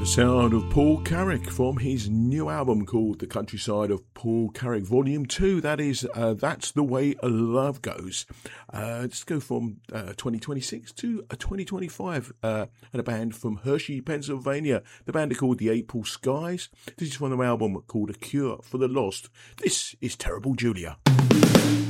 Sound of Paul Carrack from his new album called The Countryside of Paul Carrack Volume 2. That is That's the Way Love Goes. Let's go from 2026 to 2025 and a band from Hershey, Pennsylvania. The band are called The April Skies. This is from their album called A Cure for the Lost. This is Terrible Julia.